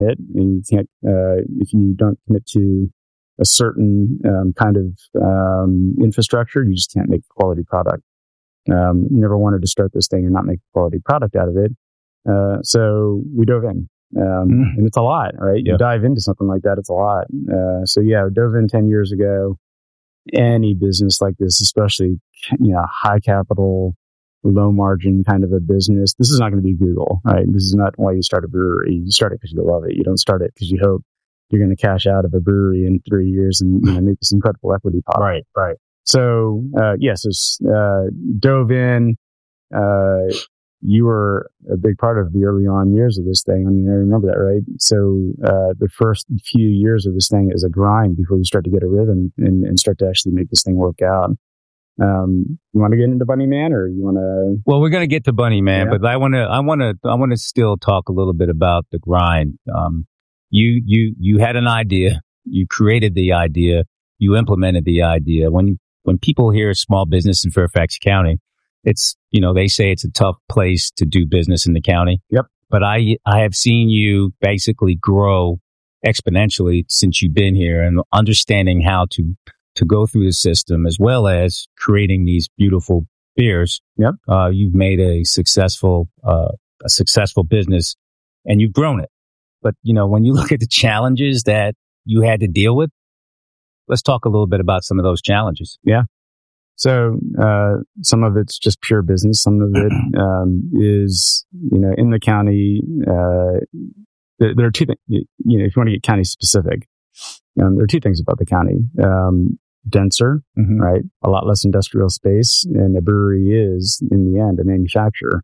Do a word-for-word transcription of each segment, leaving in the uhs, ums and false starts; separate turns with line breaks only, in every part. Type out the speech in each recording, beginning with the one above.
hit, and you can't, uh, if you don't commit to a certain um, kind of um, infrastructure, you just can't make a quality product. Um, never wanted to start this thing and not make a quality product out of it. Uh, so we dove in. Um, mm. And it's a lot, right? Yeah. You dive into something like that, it's a lot. Uh, so yeah, we dove in ten years ago. Any business like this, especially, you know, high capital, low margin kind of a business, this is not going to be Google, right? This is not why you start a brewery. You start it because you love it. You don't start it because you hope you're going to cash out of a brewery in three years and, you know, make this incredible equity pop.
Right, right.
So, uh, yes, yeah, so, uh, dove in, uh, you were a big part of the early on years of this thing. I mean, I remember that, right? So, uh, the first few years of this thing is a grind before you start to get a rhythm and, and start to actually make this thing work out. Um, you want to get into Bunny Man, or you want to?
Well, we're going to get to Bunny Man, yeah. but I want to, I want to, I want to still talk a little bit about the grind. Um, you, you, you had an idea, you created the idea, you implemented the idea. When, when people hear small business in Fairfax County, it's, you know, they say it's a tough place to do business in the county.
Yep.
But I, I have seen you basically grow exponentially since you've been here, and understanding how to, to go through the system, as well as creating these beautiful beers.
Yep.
Uh, you've made a successful, uh, a successful business, and you've grown it. But, you know, when you look at the challenges that you had to deal with, let's talk a little bit about some of those challenges.
Yeah. So, uh, some of it's just pure business. Some of it, um, is, you know, in the county, uh, there, there are two things, you know, if you want to get county specific, um, there are two things about the county. Um, denser, mm-hmm. right? A lot less industrial space, and a brewery is, in the end, a manufacturer.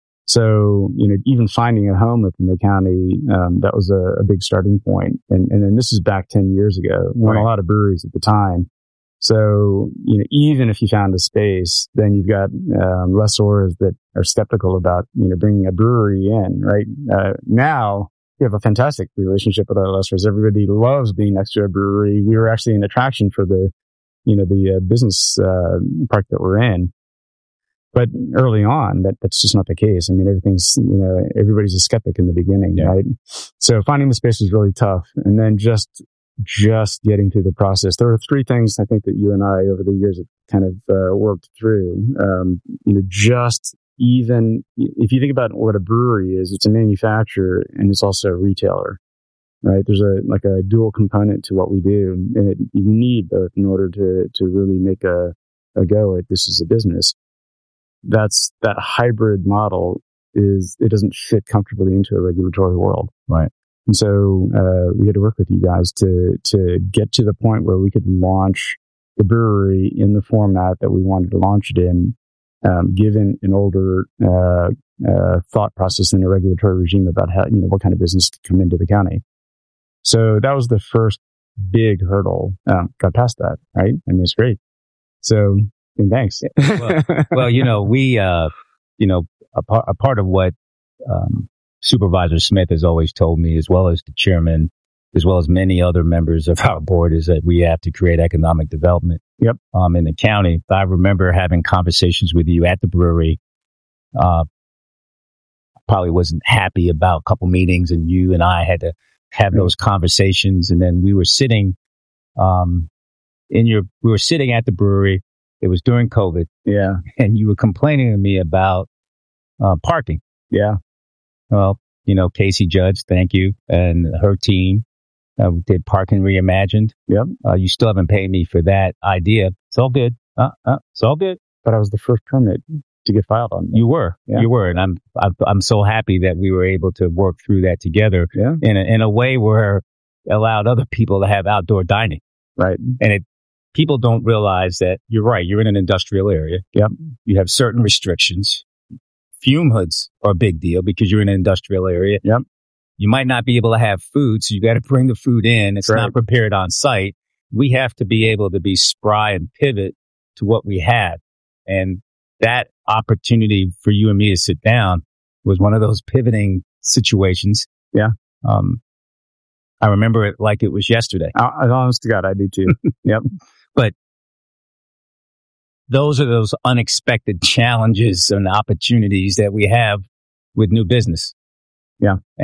So, you know, even finding a home within the county, um, that was a, a big starting point. And, and then this is back ten years ago. We weren't a lot of breweries at the time. So, you know, even if you found a space, then you've got, um, lessors that are skeptical about, you know, bringing a brewery in, right? Uh, now we have a fantastic relationship with our lessors. Everybody loves being next to a brewery. We were actually an attraction for the, you know, the uh, business, uh, park that we're in. But early on, that, that's just not the case. I mean, everything's, you know, everybody's a skeptic in the beginning, yeah. right? So finding the space was really tough. And then just, just getting through the process. There were three things I think that you and I over the years have kind of, uh, worked through. Um, you know, just even, if you think about what a brewery is, it's a manufacturer and it's also a retailer, right? There's a, like a dual component to what we do, and it, you need both in order to, to really make a, a go at this as a business. That's, that hybrid model is, it doesn't fit comfortably into a regulatory world.
Right.
And so, uh, we had to work with you guys to, to get to the point where we could launch the brewery in the format that we wanted to launch it in, um, given an older, uh, uh, thought process in the regulatory regime about how, you know, what kind of business could come into the county. So that was the first big hurdle. Um, got past that, right? I mean, it's great. So, and thanks.
well, well, you know, we, uh, you know, a part, a part of what, um, Supervisor Smith has always told me, as well as the chairman, as well as many other members of our board, is that we have to create economic development.
Yep.
Um, in the county. I remember having conversations with you at the brewery. Uh, probably wasn't happy about a couple meetings, and you and I had to have mm-hmm. those conversations. And then we were sitting, um, in your, we were sitting at the brewery. It was during COVID.
Yeah.
And you were complaining to me about, uh, parking.
Yeah.
Well, you know, Casey Judge, thank you, and her team uh, did Parking Reimagined.
Yep.
Uh, you still haven't paid me for that idea. It's all good. Uh, uh, it's all good.
But I was the first permit to get filed on.
You were. Yeah. You were. And I'm, I'm I'm so happy that we were able to work through that together
yeah.
in, a, in a way where it allowed other people to have outdoor dining.
Right.
And it people don't realize that you're right. You're in an industrial area.
Yep.
You have certain restrictions. Fume hoods are a big deal because you're in an industrial area.
Yep.
You might not be able to have food, so you got to bring the food in. It's
right.
not prepared on site. We have to be able to be spry and pivot to what we have. And that opportunity for you and me to sit down was one of those pivoting situations.
Yeah.
Um, I remember it like it was yesterday.
Uh, honest to God, I do too. Yep.
But those are those unexpected challenges and opportunities that we have with new business.
Yeah.
And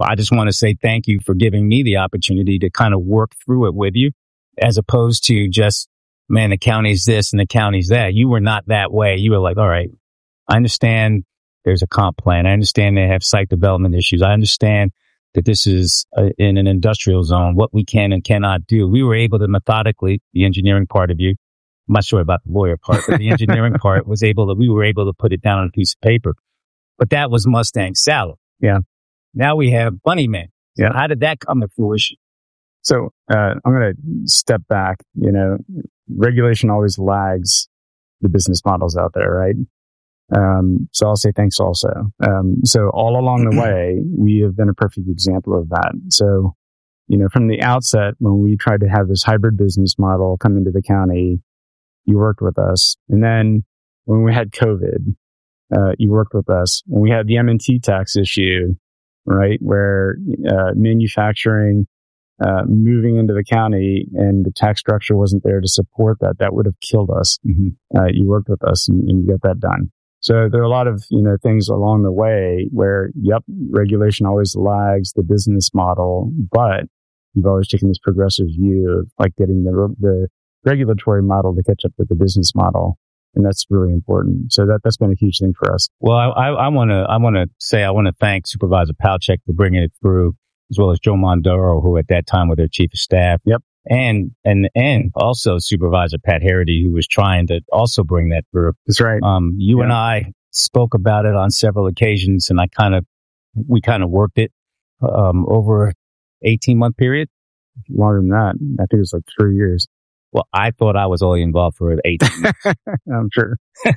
I just want to say thank you for giving me the opportunity to kind of work through it with you, as opposed to just, man, the county's this and the county's that. You were not that way. You were like, all right, I understand there's a comp plan. I understand they have site development issues. I understand that this is a, in an industrial zone, what we can and cannot do. We were able to methodically, the engineering part of you, I'm not sure about the lawyer part, but the engineering part was able to, we were able to put it down on a piece of paper. But that was Mustang Sally.
Yeah.
Now we have Bunny Man.
Yeah.
How did that come to fruition?
So, uh, I'm going to step back. You know, regulation always lags the business models out there, right? Um, so I'll say thanks also. Um, so all along the way, we have been a perfect example of that. So, you know, from the outset, when we tried to have this hybrid business model come into the county, you worked with us. And then when we had COVID, uh, you worked with us. When we had the M and T tax issue, right, where, uh, manufacturing, uh, moving into the county and the tax structure wasn't there to support that, that would have killed us. Mm-hmm. Uh, you worked with us and, and you got that done. So there are a lot of, you know, things along the way where, yep, regulation always lags the business model, but you've always taken this progressive view of like getting the, the regulatory model to catch up with the business model. And that's really important. So that, that's been a huge thing for us.
Well, I, I want to, I want to say, I want to thank Supervisor Palchik for bringing it through, as well as Joe Mondoro, who at that time was their chief of staff.
Yep.
And, and, and also Supervisor Pat Harity, who was trying to also bring that through.
That's right.
Um, you yeah. and I spoke about it on several occasions, and I kind of, we kind of worked it, um, over eighteen month period.
Longer than that. I think it was like three years.
Well, I thought I was only involved for eighteen months.
I'm sure.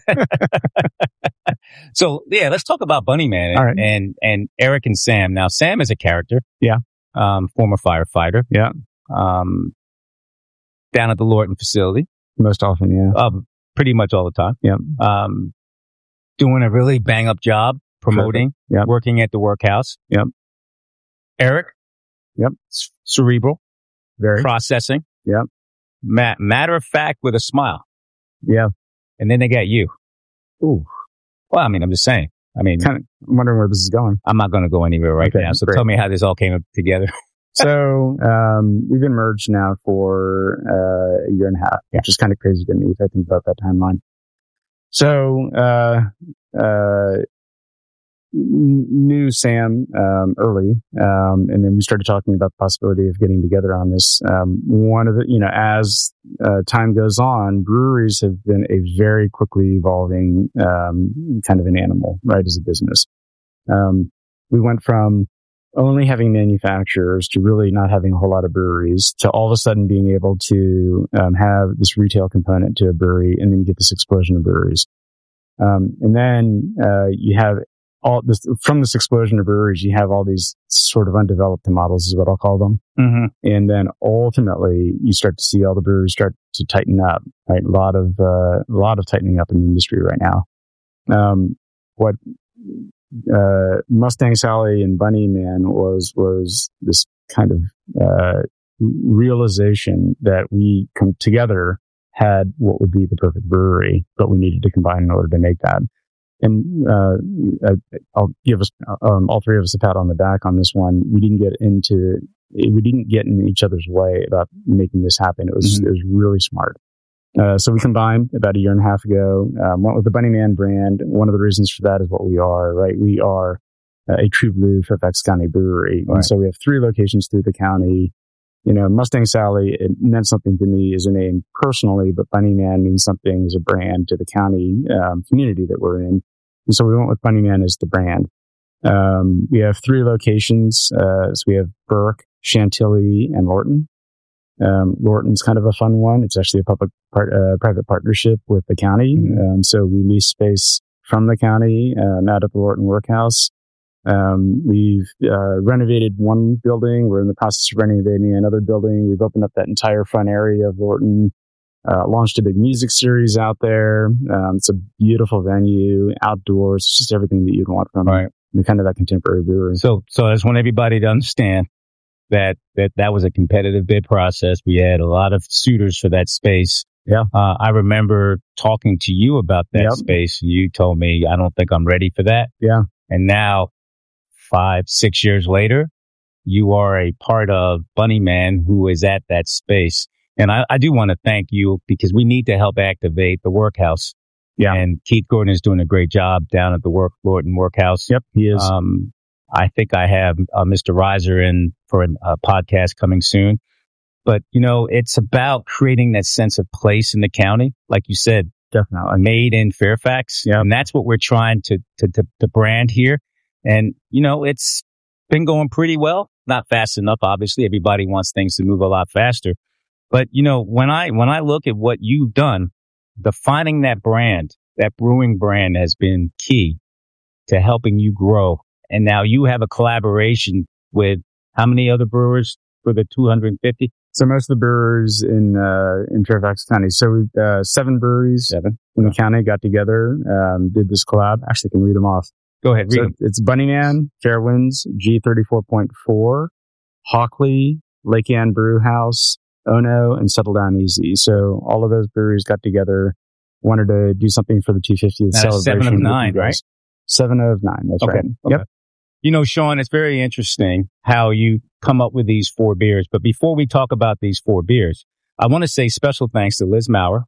So yeah, let's talk about Bunny Man and,
All right.
and, and Eric and Sam. Now, Sam is a character.
Yeah.
Um, former firefighter.
Yeah.
Um, down at the Lorton facility.
Most often, yeah.
Um, pretty much all the time.
Yeah.
Um, doing a really bang up job promoting,
yep.
working at the workhouse.
Yep.
Eric.
Yep.
C- cerebral.
Very.
Processing.
Yep.
Ma- matter of fact with a smile.
Yeah.
And then they got you.
Ooh.
Well, I mean, I'm just saying. I mean,
kind of wondering where this is going.
I'm not going to go anywhere right
okay,
now. So
great.
Tell me how this all came up together.
So, um, we've been merged now for, uh, a year and a half,
yeah.
which is kind of crazy to me if I think about that timeline. So, uh, uh, knew Sam, um, early, um, and then we started talking about the possibility of getting together on this. Um, one of the, you know, as, uh, time goes on, breweries have been a very quickly evolving, um, kind of an animal, right, as a business. Um, we went from only having manufacturers to really not having a whole lot of breweries to all of a sudden being able to, um, have this retail component to a brewery and then you get this explosion of breweries. Um, and then, uh, you have all this, from this explosion of breweries, you have all these sort of undeveloped models is what I'll call them.
Mm-hmm.
And then ultimately you start to see all the breweries start to tighten up, right? A lot of, uh, a lot of tightening up in the industry right now. Um, what, uh, Mustang Sally and Bunny Man was, was this kind of, uh, realization that we come together had what would be the perfect brewery, but we needed to combine in order to make that. And, uh, I, I'll give us, um, all three of us a pat on the back on this one. We didn't get into, we didn't get in each other's way about making this happen. It was, mm-hmm. it was really smart. Uh, so we combined about a year and a half ago, um, went with the Bunny Man brand. One of the reasons for that is what we are, right? We are uh, a true blue Fairfax County brewery. Right. And so we have three locations through the county. You know, Mustang Sally, it meant something to me as a name personally, but Bunny Man means something as a brand to the county, um, community that we're in. And so we went with Bunny Man as the brand. Um, we have three locations. Uh, so we have Burke, Chantilly, and Lorton. Um, Lorton's kind of a fun one. It's actually a public part, uh, private partnership with the county. Mm-hmm. Um, so we lease space from the county, um, out of the Lorton Workhouse. Um, we've, uh, renovated one building. We're in the process of renovating another building. We've opened up that entire front area of Lorton, uh, launched a big music series out there. Um, it's a beautiful venue, outdoors, just everything that you'd want from
right.
kind of that contemporary brewery.
So, so I just want everybody to understand that, that, that was a competitive bid process. We had a lot of suitors for that space.
Yeah.
Uh, I remember talking to you about that
yep.
space. You told me, I don't think I'm ready for that.
Yeah.
And now, five, six years later, you are a part of Bunny Man, who is at that space. And I, I do want to thank you because we need to help activate the workhouse.
Yeah.
And Keith Gordon is doing a great job down at the work, Lorton Workhouse.
Yep, he is.
Um, I think I have uh, Mister Reiser in for a uh, podcast coming soon. But, you know, it's about creating that sense of place in the county. Like you said,
definitely
made in Fairfax.
Yeah.
And that's what we're trying to, to, to, to brand here. And, you know, it's been going pretty well. Not fast enough, obviously. Everybody wants things to move a lot faster. But, you know, when I, when I look at what you've done, defining that brand, that brewing brand has been key to helping you grow. And now you have a collaboration with how many other brewers for the two hundred fifty?
So most of the brewers in, uh, in Fairfax County. So, uh, seven breweries
seven.
in the county got together, um, did this collab. Actually, I can read them off.
Go ahead, read
so
them.
It's Bunny Man, Fairwinds, G thirty-four point four, Hockley, Lake Ann Brew House, Ono, and Settle Down Easy. So all of those breweries got together, wanted to do something for the two hundred fiftieth
That's
celebration.
Seven of nine, right?
Seven of nine. That's
okay.
right.
Okay.
Yep.
You know, Sean, it's very interesting how you come up with these four beers. But before we talk about these four beers, I want to say special thanks to Liz Maurer,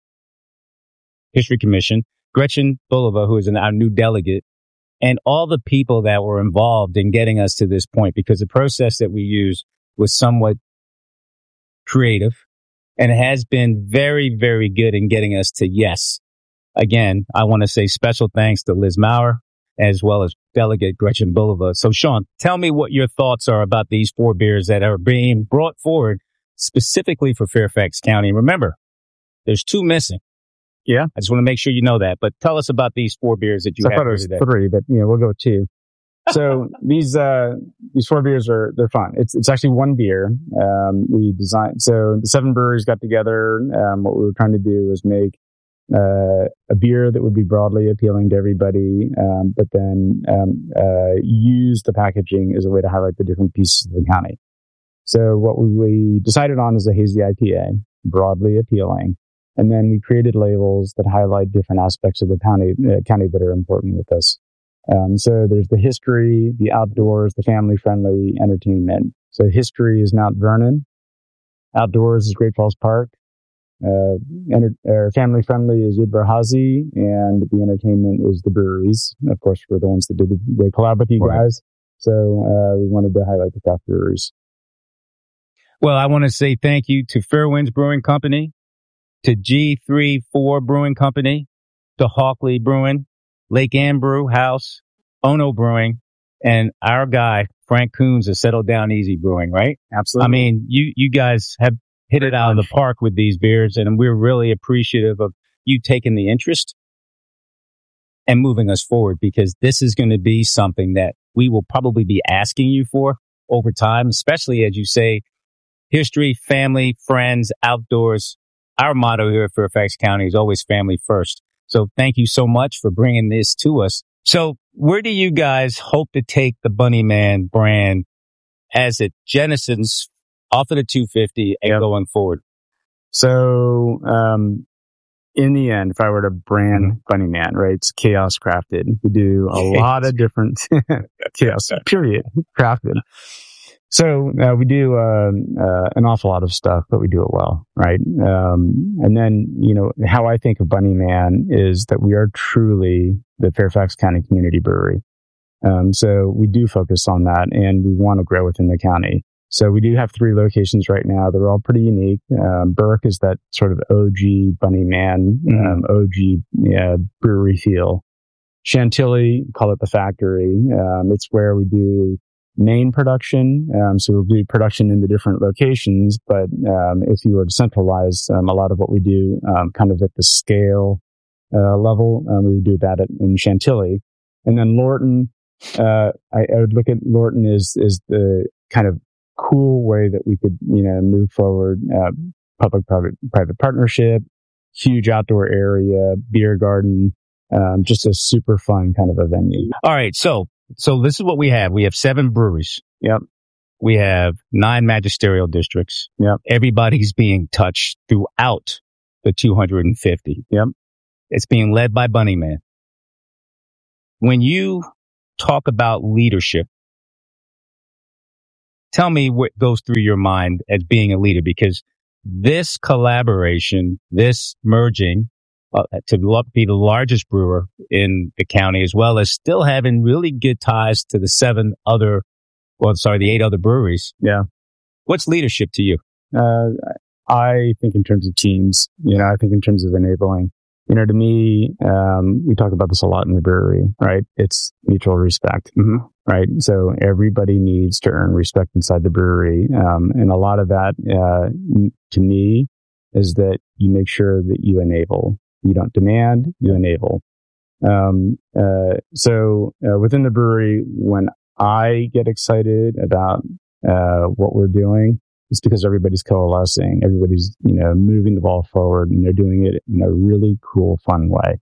History Commission, Gretchen Bulova, who is an, our new delegate, and all the people that were involved in getting us to this point, because the process that we used was somewhat creative and has been very, very good in getting us to yes. Again, I want to say special thanks to Liz Maurer, as well as Delegate Gretchen Bulova. So, Sean, tell me what your thoughts are about these four beers that are being brought forward specifically for Fairfax County. And remember, there's two missing.
Yeah.
I just want to make sure you know that. But tell us about these four beers that you
so
have
I thought it was
today.
Three, but you know, we'll go with two. So these uh these four beers are they're fun. It's it's actually one beer. Um, we designed so the seven breweries got together. Um, what we were trying to do was make uh, a beer that would be broadly appealing to everybody, um, but then um, uh, use the packaging as a way to highlight the different pieces of the county. So what we decided on is a hazy I P A, broadly appealing, and then we created labels that highlight different aspects of the county, uh, county that are important with us. Um, so there's the history, the outdoors, the family-friendly entertainment. So history is Mount Vernon. Outdoors is Great Falls Park. Uh, enter, uh, family friendly is Yudvar Hazy, and the entertainment is the breweries. Of course, we're the ones that did the, the collab with you
right.
guys. So, uh, we wanted to highlight the craft breweries.
Well, I want to say thank you to Fairwinds Brewing Company, to G thirty-four Brewing Company, to Hockley Brewing, Lake Ann Brew House, Ono Brewing, and our guy, Frank Coons of Settle Down Easy Brewing, right?
Absolutely.
I mean, you, you guys have hit it out of the park with these beers, and we're really appreciative of you taking the interest and moving us forward, because this is going to be something that we will probably be asking you for over time, especially as you say, history, family, friends, outdoors. Our motto here at Fairfax County is always family first. So thank you so much for bringing this to us. So where do you guys hope to take the Bunny Man brand as it jettisons off of the two fifty and yep. going forward?
So, um, in the end, if I were to brand mm-hmm. Bunny Man, right, it's chaos crafted. We do a lot of different chaos, period, crafted. So, uh, we do, uh, uh, an awful lot of stuff, but we do it well, right? Um, and then, you know, how I think of Bunny Man is that we are truly the Fairfax County Community Brewery. Um, so we do focus on that, and we want to grow within the county. So we do have three locations right now. They're all pretty unique. Um, Burke is that sort of O G Bunny Man, mm-hmm. um, O G yeah, brewery feel. Chantilly, call it the factory. Um, it's where we do main production. Um, so we'll do production in the different locations, but um, if you were to centralize um, a lot of what we do um, kind of at the scale uh, level, um, we would do that at, in Chantilly. And then Lorton, uh, I, I would look at Lorton as, as the kind of cool way that we could, you know, move forward, uh, public-private private partnership, huge outdoor area, beer garden, um, just a super fun kind of a venue.
All right. So, so this is what we have. We have seven breweries.
Yep.
We have nine magisterial districts.
Yep.
Everybody's being touched throughout the two hundred fifty.
Yep.
It's being led by Bunny Man. When you talk about leadership, tell me what goes through your mind as being a leader, because this collaboration, this merging uh, to be the largest brewer in the county, as well as still having really good ties to the seven other, well, sorry, the eight other breweries.
Yeah.
What's leadership to you?
Uh, I think in terms of teams, you know, I think in terms of enabling, you know, to me, um, we talk about this a lot in the brewery, right? It's mutual respect, mm-hmm. right? So everybody needs to earn respect inside the brewery. Um, and a lot of that, uh, to me is that you make sure that you enable. You don't demand, you enable. Um, uh, so, uh, within the brewery, when I get excited about, uh, what we're doing, it's because everybody's coalescing. Everybody's, you know, moving the ball forward, and they're doing it in a really cool, fun way.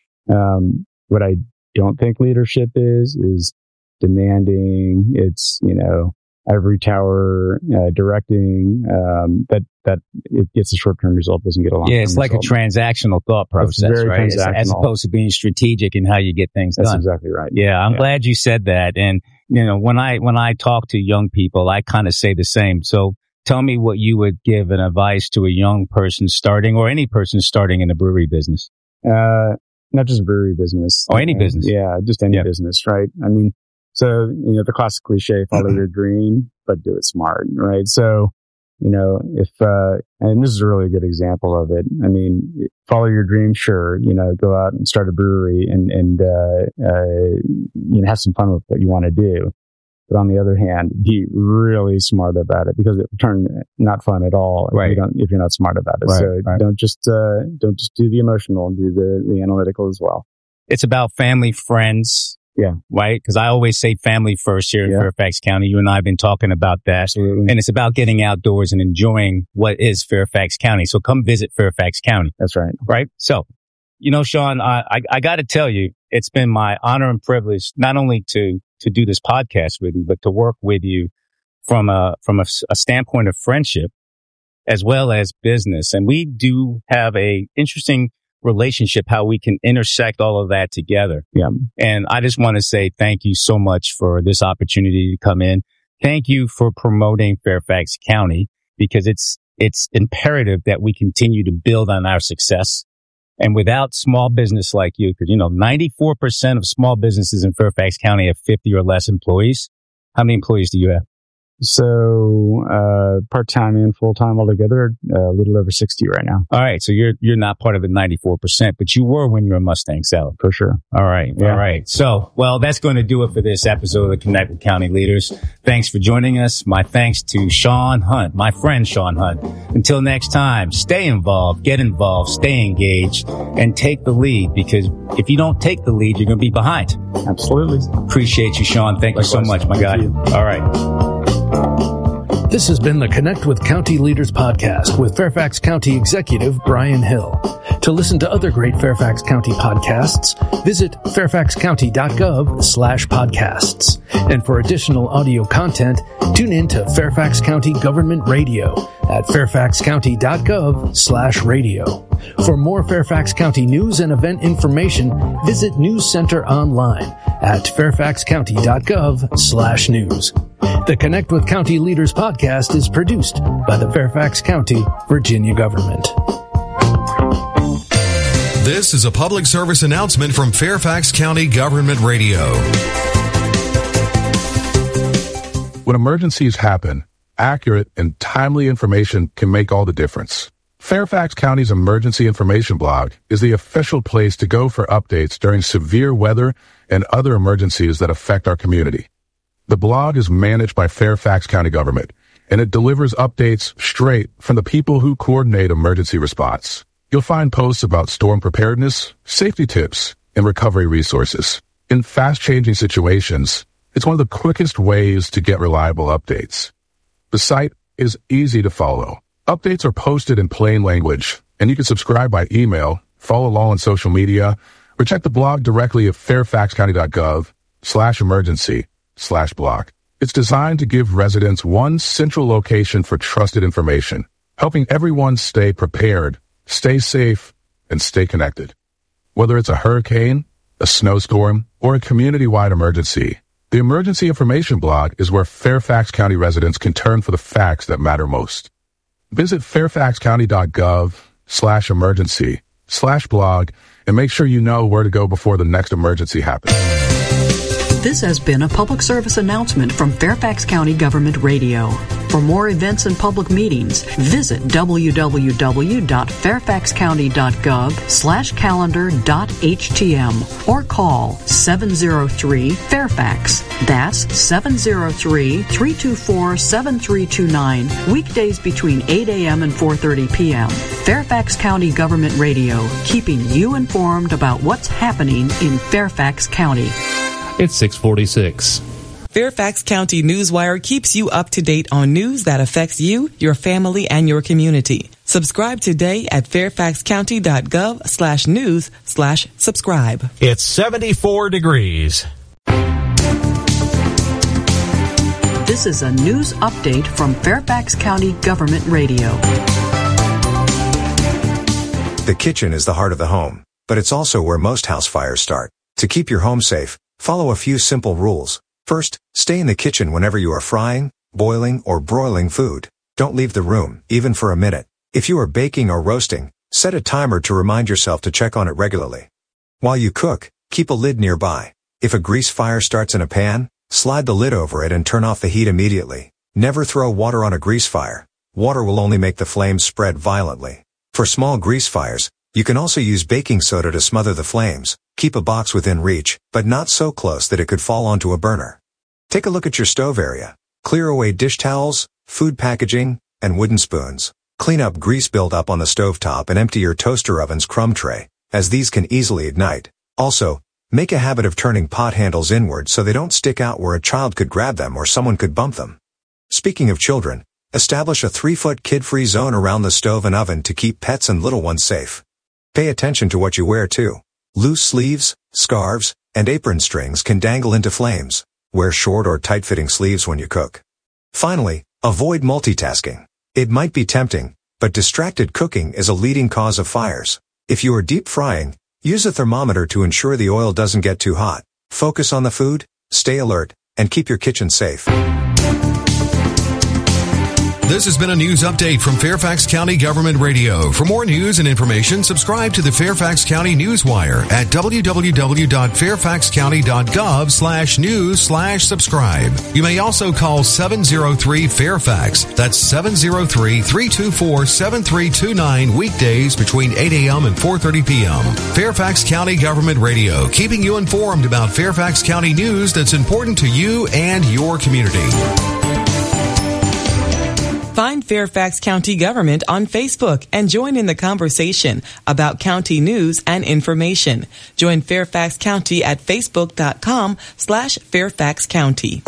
Um, what I don't think leadership is, is demanding. It's, you know, ivory tower, uh, directing, um, that, that it gets a short-term result, doesn't get a long-term
Yeah, it's like
result.
a transactional thought process,
very
right? As,
transactional.
as opposed to being strategic in how you get things
That's
done.
That's exactly right.
Yeah, I'm
yeah.
glad you said that. And, you know, when I, when I talk to young people, I kind of say the same. So tell me what you would give an advice to a young person starting, or any person starting in the brewery business.
Uh, not just brewery business.
Or any
uh,
business.
Yeah, just any
yeah.
business, right? I mean, so, you know, the classic cliche, follow your dream, but do it smart, right? So, you know, if, uh, and this is a really good example of it. I mean, follow your dream, sure, you know, go out and start a brewery and, and, uh, uh, you know, have some fun with what you want to do. But on the other hand, be really smart about it, because it will turn not fun at all if,
right.
you don't, if you're not smart about it.
Right,
so
right.
don't just, uh, don't just do the emotional, do the, the analytical as well.
It's about family, friends.
Yeah.
Right? Because I always say family first here in
yeah.
Fairfax County. You and I have been talking about that.
Absolutely.
And it's about getting outdoors and enjoying what is Fairfax County. So come visit Fairfax County.
That's right.
Right? So, you know, Sean, I, I, I got to tell you, it's been my honor and privilege not only to, to do this podcast with you, but to work with you from a, from a, a standpoint of friendship as well as business. And we do have a interesting relationship, how we can intersect all of that together.
Yeah.
And I just want to say thank you so much for this opportunity to come in. Thank you for promoting Fairfax County, because it's, it's imperative that we continue to build on our success. And without small business like you, because, you know, ninety-four percent of small businesses in Fairfax County have fifty or less employees. How many employees do you have?
So, uh, part-time and full-time altogether, uh, a little over sixty right now.
All right. So you're, you're not part of the ninety-four percent, but you were when you were Mustang Salad.
For sure.
All right.
Yeah.
All right. So, well, that's going to do it for this episode of the Connect with County Leaders. Thanks for joining us. My thanks to Sean Hunt, my friend Sean Hunt. Until next time, stay involved, get involved, stay engaged, and take the lead, because if you don't take the lead, you're going to be behind.
Absolutely.
Appreciate you, Sean. Thank Likewise. you so much, my
Thank
guy.
you.
All right.
This has been the Connect with County Leaders podcast with Fairfax County Executive Brian Hill. To listen to other great Fairfax County podcasts, visit fairfaxcounty.gov slash podcasts. And for additional audio content, tune in to Fairfax County Government Radio at fairfaxcounty.gov slash radio. For more Fairfax County news and event information, visit News Center online at fairfaxcounty.gov slash news. The Connect with County Leaders podcast is produced by the Fairfax County, Virginia government.
This is a public service announcement from Fairfax County Government Radio.
When emergencies happen, accurate and timely information can make all the difference. Fairfax County's emergency information blog is the official place to go for updates during severe weather and other emergencies that affect our community. The blog is managed by Fairfax County government, and it delivers updates straight from the people who coordinate emergency response. You'll find posts about storm preparedness, safety tips, and recovery resources. In fast-changing situations, it's one of the quickest ways to get reliable updates. The site is easy to follow. Updates are posted in plain language, and you can subscribe by email, follow along on social media, or check the blog directly at fairfaxcounty.gov slash emergency slash blog. It's designed to give residents one central location for trusted information, helping everyone stay prepared, stay safe, and stay connected. Whether it's a hurricane, a snowstorm, or a community-wide emergency, The Emergency Information blog is where Fairfax County residents can turn for the facts that matter most. Visit fairfaxcounty.gov slash emergency slash blog and make sure you know where to go before the next emergency happens.
This has been a public service announcement from Fairfax County Government Radio. For more events and public meetings, visit w w w dot fairfax county dot gov slash calendar dot h t m or call seven oh three Fairfax. That's seven oh three, three two four, seven three two nine, weekdays between eight a.m. and four thirty p.m. Fairfax County Government Radio, keeping you informed about what's happening in Fairfax County.
It's six forty-six.
Fairfax County Newswire keeps you up to date on news that affects you, your family, and your community. Subscribe today at fairfaxcounty.gov slash news slash subscribe.
It's seventy-four degrees.
This is a news update from Fairfax County Government Radio.
The kitchen is the heart of the home, but it's also where most house fires start. To keep your home safe, follow a few simple rules. First, stay in the kitchen whenever you are frying, boiling, or broiling food. Don't leave the room, even for a minute. If you are baking or roasting, set a timer to remind yourself to check on it regularly. While you cook, keep a lid nearby. If a grease fire starts in a pan, slide the lid over it and turn off the heat immediately. Never throw water on a grease fire. Water will only make the flames spread violently. For small grease fires, you can also use baking soda to smother the flames. Keep a box within reach, but not so close that it could fall onto a burner. Take a look at your stove area. Clear away dish towels, food packaging, and wooden spoons. Clean up grease buildup on the stovetop and empty your toaster oven's crumb tray, as these can easily ignite. Also, make a habit of turning pot handles inward so they don't stick out where a child could grab them or someone could bump them. Speaking of children, establish a three-foot kid-free zone around the stove and oven to keep pets and little ones safe. Pay attention to what you wear too. Loose sleeves, scarves, and apron strings can dangle into flames. Wear short or tight-fitting sleeves when you cook. Finally, avoid multitasking. It might be tempting, but distracted cooking is a leading cause of fires. If you are deep frying, use a thermometer to ensure the oil doesn't get too hot. Focus on the food, stay alert, and keep your kitchen safe.
This has been a news update from Fairfax County Government Radio. For more news and information, subscribe to the Fairfax County Newswire at w w w dot fairfax county dot gov slash news slash subscribe. You may also call seven oh three Fairfax. That's seven oh three, three two four, seven three two nine weekdays between eight a.m. and four thirty p.m. Fairfax County Government Radio, keeping you informed about Fairfax County news that's important to you and your community.
Find Fairfax County Government on Facebook and join in the conversation about county news and information. Join Fairfax County at facebook.com slash Fairfax County.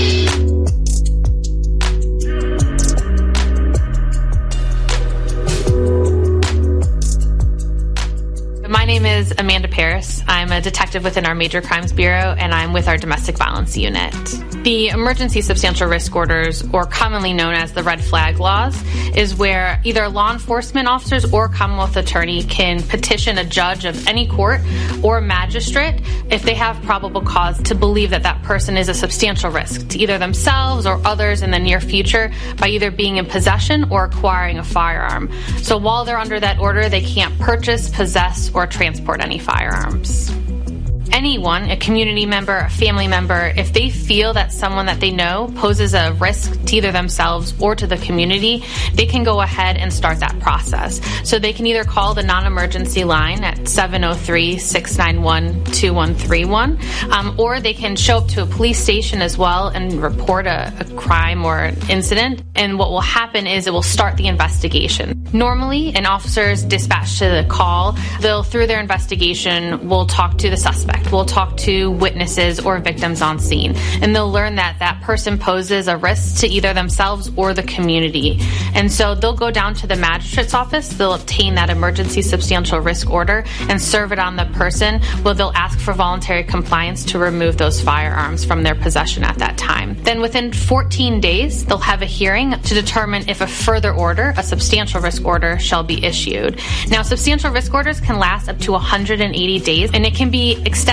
My name is Amanda Paris. I'm a detective within our Major Crimes Bureau, and I'm with our Domestic Violence Unit. The emergency substantial risk orders, or commonly known as the red flag laws, is where either law enforcement officers or Commonwealth attorney can petition a judge of any court or magistrate if they have probable cause to believe that that person is a substantial risk to either themselves or others in the near future by either being in possession or acquiring a firearm. So while they're under that order, they can't purchase, possess, or transport any firearms. Anyone, a community member, a family member, if they feel that someone that they know poses a risk to either themselves or to the community, they can go ahead and start that process. So they can either call the non-emergency line at seven oh three, six nine one, two one three one, um, or they can show up to a police station as well and report a, a crime or an incident. And what will happen is it will start the investigation. Normally, an officer is dispatched to the call. They'll, through their investigation, will talk to the suspect. We'll talk to witnesses or victims on scene, and they'll learn that that person poses a risk to either themselves or the community. And so they'll go down to the magistrate's office, they'll obtain that emergency substantial risk order and serve it on the person, where they'll ask for voluntary compliance to remove those firearms from their possession at that time. Then within fourteen days, they'll have a hearing to determine if a further order, a substantial risk order, shall be issued. Now, substantial risk orders can last up to one hundred eighty days, and it can be extended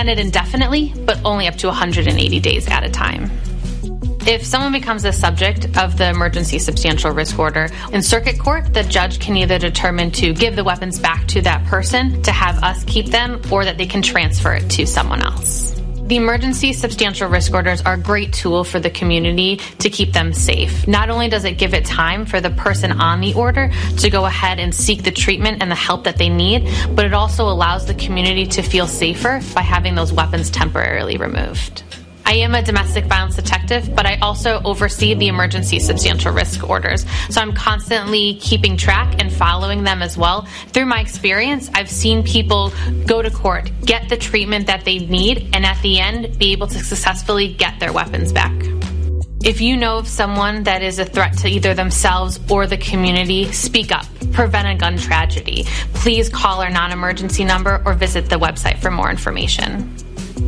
extended indefinitely, but only up to one hundred eighty days at a time. If someone becomes the subject of the emergency substantial risk order, in circuit court, the judge can either determine to give the weapons back to that person, to have us keep them, or that they can transfer it to someone else. The emergency substantial risk orders are a great tool for the community to keep them safe. Not only does it give it time for the person on the order to go ahead and seek the treatment and the help that they need, but it also allows the community to feel safer by having those weapons temporarily removed. I am a domestic violence detective, but I also oversee the emergency substantial risk orders. So I'm constantly keeping track and following them as well. Through my experience, I've seen people go to court, get the treatment that they need, and at the end, be able to successfully get their weapons back. If you know of someone that is a threat to either themselves or the community, speak up. Prevent a gun tragedy. Please call our non-emergency number or visit the website for more information.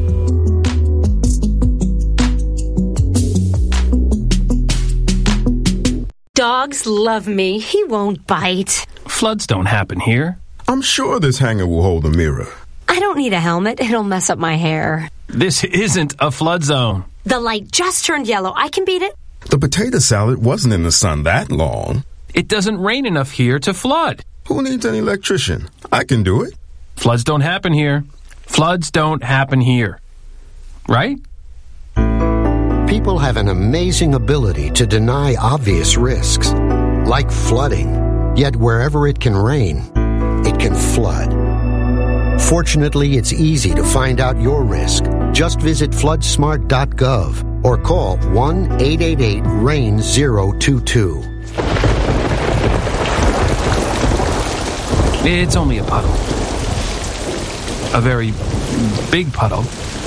Dogs love me. He won't bite.
Floods don't happen here.
I'm sure this hanger will hold a mirror.
I don't need a helmet. It'll mess up my hair.
This isn't a flood zone.
The light just turned yellow. I can beat it.
The potato salad wasn't in the sun that long.
It doesn't rain enough here to flood.
Who needs an electrician? I can do it.
Floods don't happen here. Floods don't happen here. Right?
People have an amazing ability to deny obvious risks, like flooding. Yet wherever it can rain, it can flood. Fortunately, it's easy to find out your risk. Just visit flood smart dot gov or call one eight eight eight rain zero two two.
It's only a puddle. A very big puddle.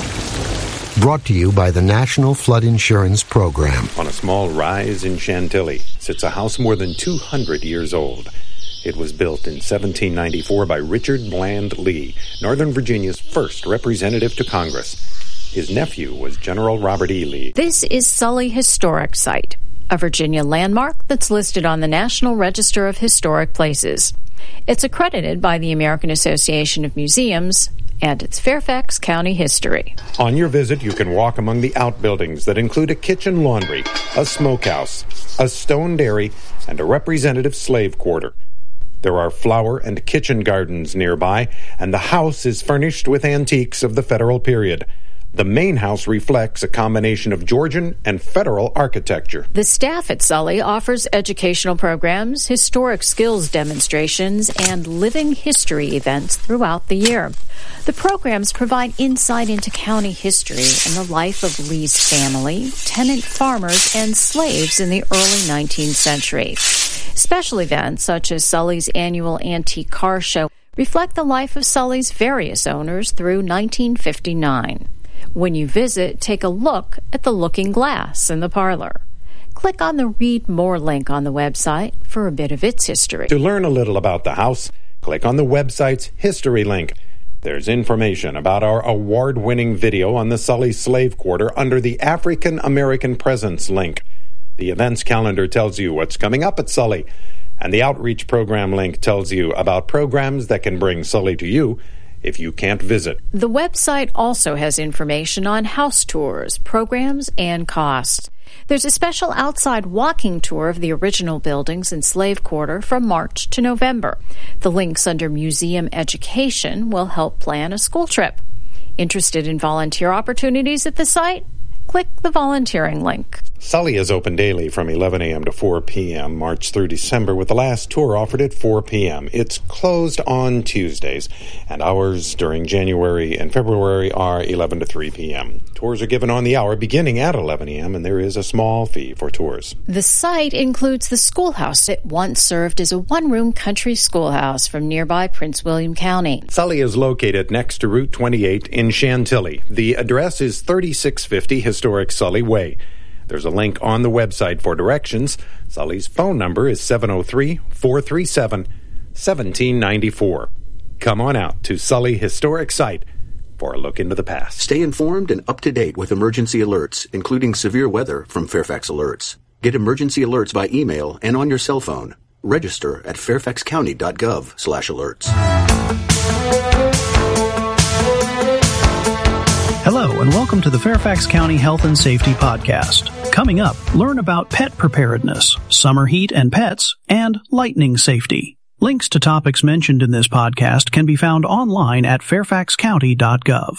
Brought to you by the National Flood Insurance Program.
On a small rise in Chantilly sits a house more than two hundred years old. It was built in seventeen ninety-four by Richard Bland Lee, Northern Virginia's first representative to Congress. His nephew was General Robert E. Lee.
This is Sully Historic Site, a Virginia landmark that's listed on the National Register of Historic Places. It's accredited by the American Association of Museums, and it's Fairfax County history.
On your visit, you can walk among the outbuildings that include a kitchen laundry, a smokehouse, a stone dairy, and a representative slave quarter. There are flower and kitchen gardens nearby, and the house is furnished with antiques of the federal period. The main house reflects a combination of Georgian and federal architecture.
The staff at Sully offers educational programs, historic skills demonstrations, and living history events throughout the year. The programs provide insight into county history and the life of Lee's family, tenant farmers, and slaves in the early nineteenth century. Special events, such as Sully's annual antique car show, reflect the life of Sully's various owners through nineteen fifty-nine. When you visit, take a look at the looking glass in the parlor. Click on the Read More link on the website for a bit of its history.
To learn a little about the house, click on the website's history link. There's information about our award-winning video on the Sully Slave Quarter under the African American Presence link. The events calendar tells you what's coming up at Sully, and the outreach program link tells you about programs that can bring Sully to you if you can't visit.
The website also has information on house tours, programs, and costs. There's a special outside walking tour of the original buildings and slave quarter from March to November. The links under Museum Education will help plan a school trip. Interested in volunteer opportunities at the site? Click the volunteering link.
Sully is open daily from eleven a.m. to four p.m. March through December, with the last tour offered at four p.m. It's closed on Tuesdays, and hours during January and February are eleven to three p.m. Tours are given on the hour beginning at eleven a.m., and there is a small fee for tours.
The site includes the schoolhouse. It once served as a one-room country schoolhouse from nearby Prince William County.
Sully is located next to Route twenty-eight in Chantilly. The address is thirty-six fifty Historic Sully Way. There's a link on the website for directions. Sully's phone number is seven oh three, four three seven, one seven nine four. Come on out to Sully Historic Site for a look into the past.
Stay informed and up to date with emergency alerts, including severe weather from Fairfax Alerts. Get emergency alerts by email and on your cell phone. Register at fairfax county dot gov slash alerts.
and welcome to the Fairfax County Health and Safety Podcast. Coming up, learn about pet preparedness, summer heat and pets, and lightning safety. Links to topics mentioned in this podcast can be found online at fairfax county dot gov.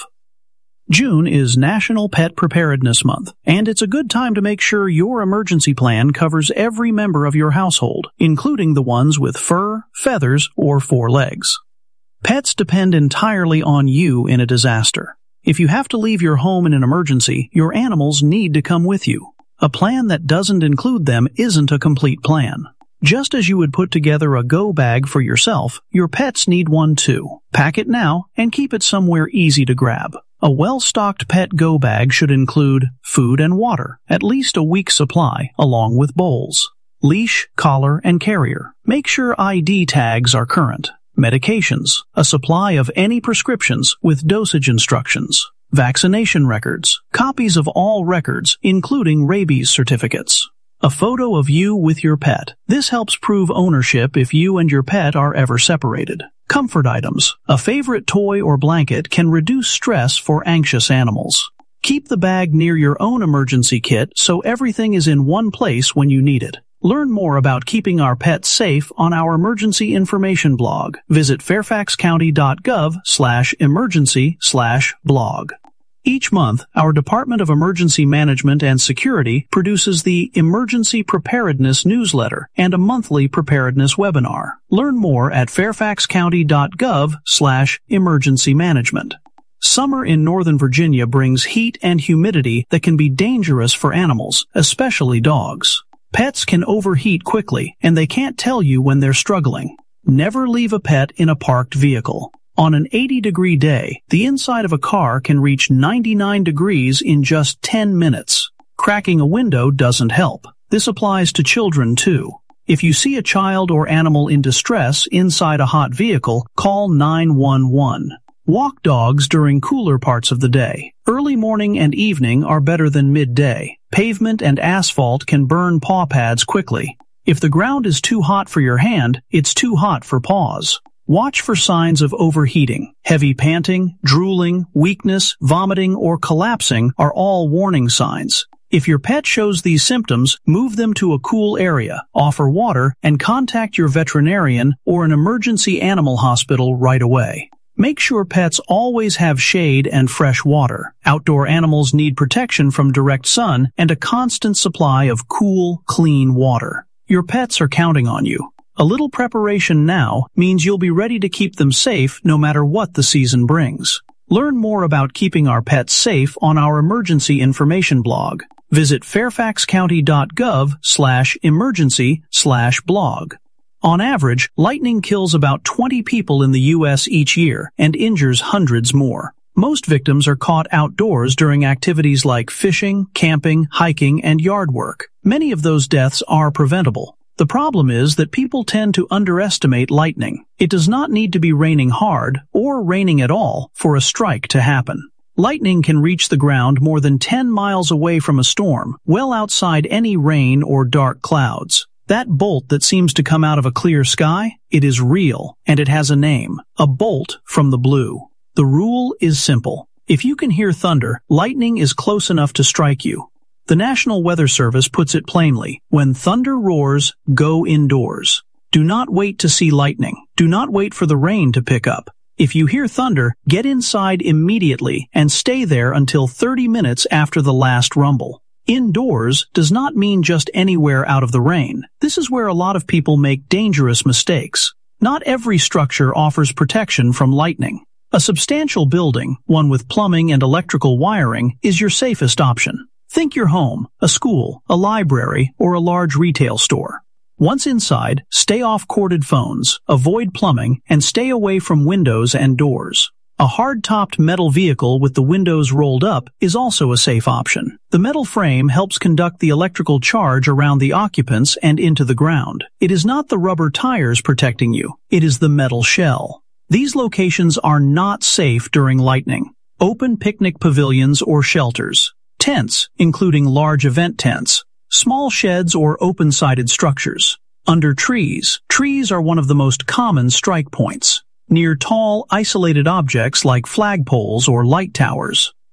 June is National Pet Preparedness Month, and it's a good time to make sure your emergency plan covers every member of your household, including the ones with fur, feathers, or four legs. Pets depend entirely on you in a disaster. If you have to leave your home in an emergency, your animals need to come with you. A plan that doesn't include them isn't a complete plan. Just as you would put together a go bag for yourself, your pets need one too. Pack it now and keep it somewhere easy to grab. A well-stocked pet go bag should include food and water, at least a week's supply, along with bowls, leash, collar, and carrier. Make sure I D tags are current. Medications, a supply of any prescriptions with dosage instructions, vaccination records, copies of all records, including rabies certificates, a photo of you with your pet. This helps prove ownership if you and your pet are ever separated. Comfort items, a favorite toy or blanket can reduce stress for anxious animals. Keep the bag near your own emergency kit so everything is in one place when you need it. Learn more about keeping our pets safe on our emergency information blog. Visit fairfax county dot gov slash emergency slash blog. Each month, our Department of Emergency Management and Security produces the Emergency Preparedness newsletter and a monthly preparedness webinar. Learn more at fairfax county dot gov slash emergency management. Summer in Northern Virginia brings heat and humidity that can be dangerous for animals, especially dogs. Pets can overheat quickly, and they can't tell you when they're struggling. Never leave a pet in a parked vehicle. On an eighty degree day, the inside of a car can reach ninety-nine degrees in just ten minutes. Cracking a window doesn't help. This applies to children, too. If you see a child or animal in distress inside a hot vehicle, call nine one one. Walk dogs during cooler parts of the day. Early morning and evening are better than midday. Pavement and asphalt can burn paw pads quickly. If the ground is too hot for your hand, it's too hot for paws. Watch for signs of overheating. Heavy panting, drooling, weakness, vomiting, or collapsing are all warning signs. If your pet shows these symptoms, move them to a cool area, offer water, and contact your veterinarian or an emergency animal hospital right away. Make sure pets always have shade and fresh water. Outdoor animals need protection from direct sun and a constant supply of cool, clean water. Your pets are counting on you. A little preparation now means you'll be ready to keep them safe no matter what the season brings. Learn more about keeping our pets safe on our emergency information blog. Visit fairfax county dot gov slash emergency slash blog. On average, lightning kills about twenty people in the U S each year and injures hundreds more. Most victims are caught outdoors during activities like fishing, camping, hiking, and yard work. Many of those deaths are preventable. The problem is that people tend to underestimate lightning. It does not need to be raining hard or raining at all for a strike to happen. Lightning can reach the ground more than ten miles away from a storm, well outside any rain or dark clouds. That bolt that seems to come out of a clear sky, it is real, and it has a name, a bolt from the blue. The rule is simple. If you can hear thunder, lightning is close enough to strike you. The National Weather Service puts it plainly, when thunder roars, go indoors. Do not wait to see lightning. Do not wait for the rain to pick up. If you hear thunder, get inside immediately and stay there until thirty minutes after the last rumble. Indoors does not mean just anywhere out of the rain. This is where a lot of people make dangerous mistakes. Not every structure offers protection from lightning. A substantial building, one with plumbing and electrical wiring, is your safest option. Think your home, a school, a library, or a large retail store. Once inside, stay off corded phones, avoid plumbing, and stay away from windows and doors. A hard-topped metal vehicle with the windows rolled up is also a safe option. The metal frame helps conduct the electrical charge around the occupants and into the ground. It is not the rubber tires protecting you. It is the metal shell. These locations are not safe during lightning. Open picnic pavilions or shelters. Tents, including large event tents. Small sheds or open-sided structures. Under trees. Trees are one of the most common strike points. Near tall, isolated objects like flagpoles or light towers.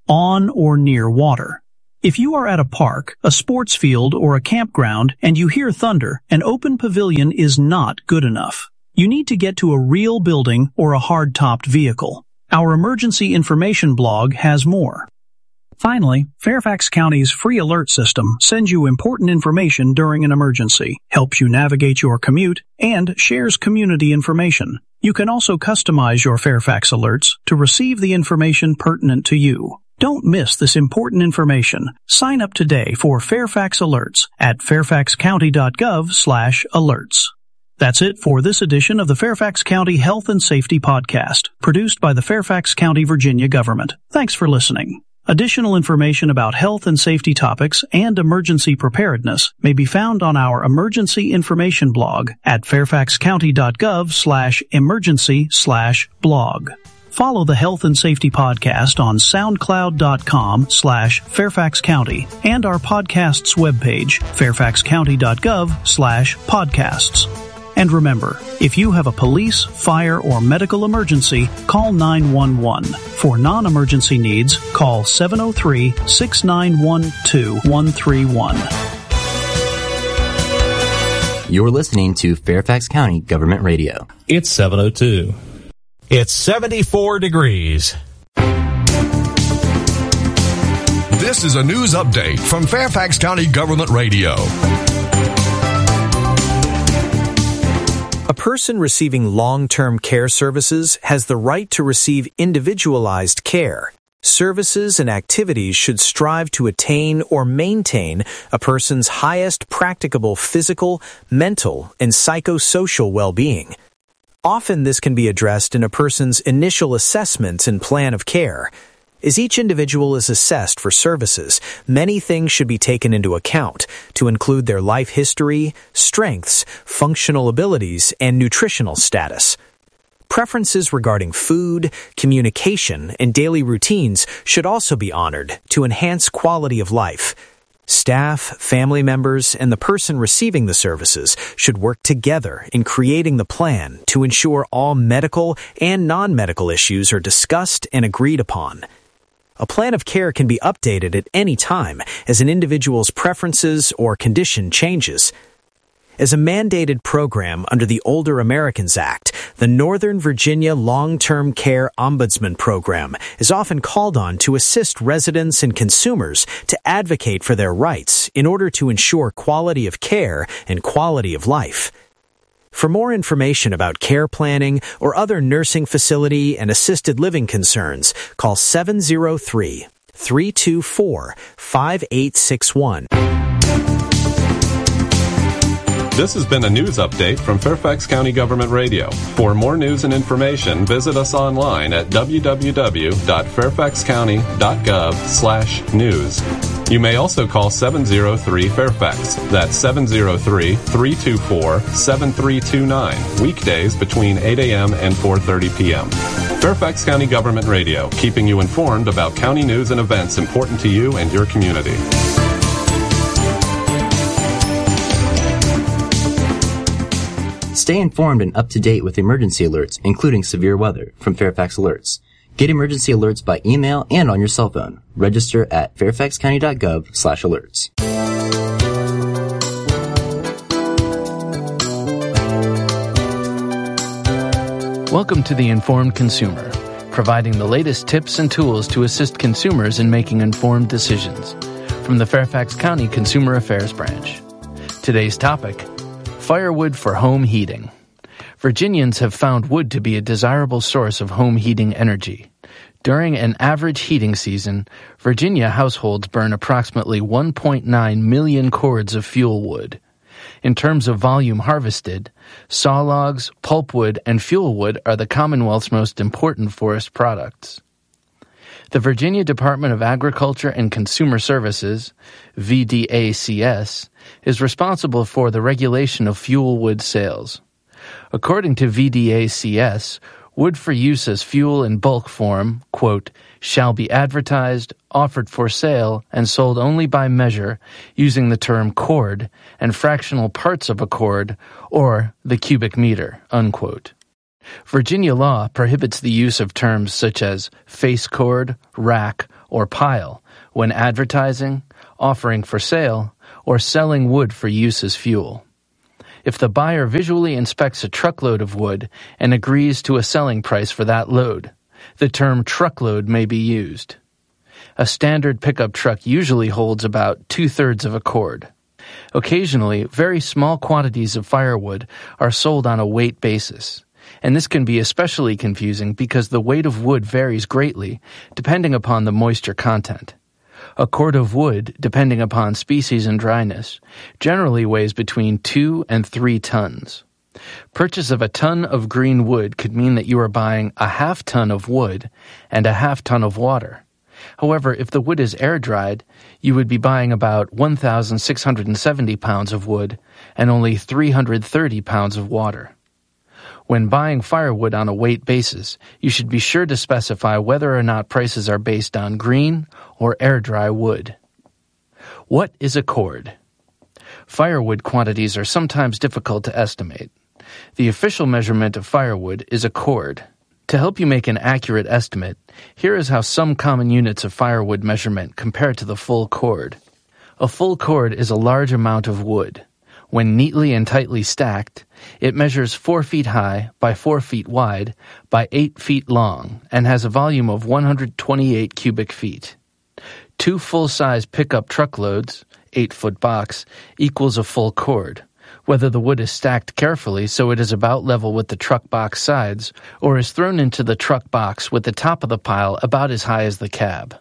on or near water. If you are at a park, a sports field, or a campground and you hear thunder, an open pavilion is not good enough. You need to get to a real building or a hard-topped vehicle. Our emergency information blog has more. Finally, Fairfax County's free alert system sends you important information during an emergency, helps you navigate your commute, and shares community information. You can also customize your Fairfax alerts to receive the information pertinent to you. Don't miss this important information. Sign up today for Fairfax Alerts at fairfax county dot gov slash alerts. That's it for this edition of the Fairfax County Health and Safety Podcast, produced by the Fairfax County, Virginia government. Thanks for listening. Additional information about health and safety topics and emergency preparedness may be found on our emergency information blog at fairfax county dot gov slash emergency slash blog. Follow the Health and Safety Podcast on soundcloud.com slash Fairfax County and our podcast's webpage, fairfax county dot gov slash podcasts. And remember, if you have a police, fire, or medical emergency, call nine one one. For non-emergency needs, call seven oh three, six nine one, two one three one.
You're listening to Fairfax County Government Radio.
It's seven oh two. It's seventy-four degrees.
This is a news update from Fairfax County Government Radio.
A person receiving long-term care services has the right to receive individualized care. Services and activities should strive to attain or maintain a person's highest practicable physical, mental, and psychosocial well-being. Often this can be addressed in a person's initial assessment and plan of care. As each individual is assessed for services, many things should be taken into account to include their life history, strengths, functional abilities, and nutritional status. Preferences regarding food, communication, and daily routines should also be honored to enhance quality of life. Staff, family members, and the person receiving the services should work together in creating the plan to ensure all medical and non-medical issues are discussed and agreed upon. A plan of care can be updated at any time as an individual's preferences or condition changes. As a mandated program under the Older Americans Act, the Northern Virginia Long-Term Care Ombudsman Program is often called on to assist residents and consumers to advocate for their rights in order to ensure quality of care and quality of life. For more information about care planning or other nursing facility and assisted living concerns, call seven oh three, three two four, five eight six one.
This has been a news update from Fairfax County Government Radio. For more news and information, visit us online at w w w dot fairfax county dot gov slash news. You may also call seven oh three Fairfax. That's seven oh three, three two four, seven three two nine. Weekdays between eight a.m. and four thirty p.m. Fairfax County Government Radio, keeping you informed about county news and events important to you and your community.
Stay informed and up to date with emergency alerts, including severe weather, from Fairfax Alerts. Get emergency alerts by email and on your cell phone. Register at fairfax county dot gov slash alerts.
Welcome to The Informed Consumer, providing the latest tips and tools to assist consumers in making informed decisions. From the Fairfax County Consumer Affairs Branch. Today's topic: firewood for home heating. Virginians have found wood to be a desirable source of home heating energy. During an average heating season, Virginia households burn approximately one point nine million cords of fuel wood. In terms of volume harvested, sawlogs, pulpwood, and fuel wood are the Commonwealth's most important forest products. The Virginia Department of Agriculture and Consumer Services, V D A C S, is responsible for the regulation of fuel wood sales. According to V D A C S, wood for use as fuel in bulk form, quote, shall be advertised, offered for sale, and sold only by measure, using the term cord and fractional parts of a cord, or the cubic meter, unquote. Virginia law prohibits the use of terms such as face cord, rack,
or pile when advertising, offering for sale, or selling wood for use as fuel. If the buyer visually inspects a truckload of wood and agrees to a selling price for that load, the term truckload may be used. A standard pickup truck usually holds about two-thirds of a cord. Occasionally, very small quantities of firewood are sold on a weight basis, and this can be especially confusing because the weight of wood varies greatly depending upon the moisture content. A cord of wood, depending upon species and dryness, generally weighs between two and three tons. Purchase of a ton of green wood could mean that you are buying a half ton of wood and a half ton of water. However, if the wood is air-dried, you would be buying about one thousand six hundred seventy pounds of wood and only three hundred thirty pounds of water. When buying firewood on a weight basis, you should be sure to specify whether or not prices are based on green or air-dry wood. What is a cord? Firewood quantities are sometimes difficult to estimate. The official measurement of firewood is a cord. To help you make an accurate estimate, here is how some common units of firewood measurement compare to the full cord. A full cord is a large amount of wood. When neatly and tightly stacked, it measures four feet high by four feet wide by eight feet long and has a volume of one hundred twenty-eight cubic feet. Two full-size pickup truckloads, eight-foot box, equals a full cord, whether the wood is stacked carefully so it is about level with the truck box sides or is thrown into the truck box with the top of the pile about as high as the cab.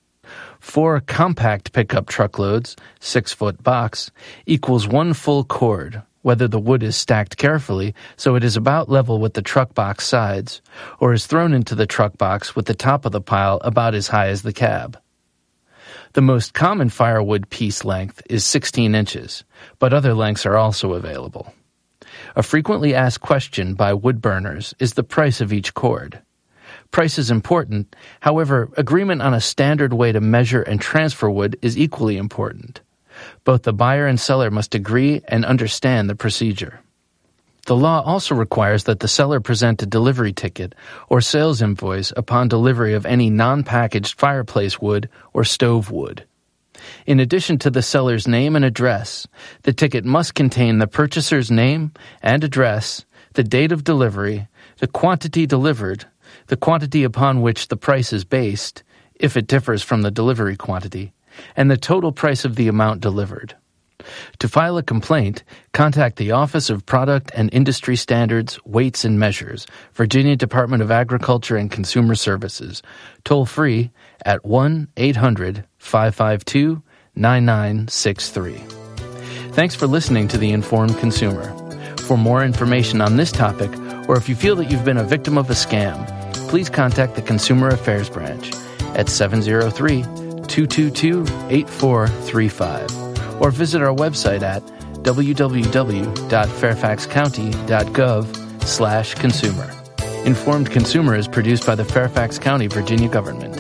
Four compact pickup truckloads, six-foot box, equals one full cord, whether the wood is stacked carefully so it is about level with the truck box sides, or is thrown into the truck box with the top of the pile about as high as the cab. The most common firewood piece length is sixteen inches, but other lengths are also available. A frequently asked question by wood burners is the price of each cord. Price is important, however, agreement on a standard way to measure and transfer wood is equally important. Both the buyer and seller must agree and understand the procedure. The law also requires that the seller present a delivery ticket or sales invoice upon delivery of any non-packaged fireplace wood or stove wood. In addition to the seller's name and address, the ticket must contain the purchaser's name and address, the date of delivery, the quantity delivered, the quantity upon which the price is based, if it differs from the delivery quantity, and the total price of the amount delivered. To file a complaint, contact the Office of Product and Industry Standards, Weights and Measures, Virginia Department of Agriculture and Consumer Services, toll-free at one eight hundred five five two nine nine six three. Thanks for listening to The Informed Consumer. For more information on this topic, or if you feel that you've been a victim of a scam, please contact the Consumer Affairs Branch at seven oh three, two two two, eight four three five or visit our website at w w w dot fairfax county dot gov slash consumer. Informed Consumer is produced by the Fairfax County, Virginia government.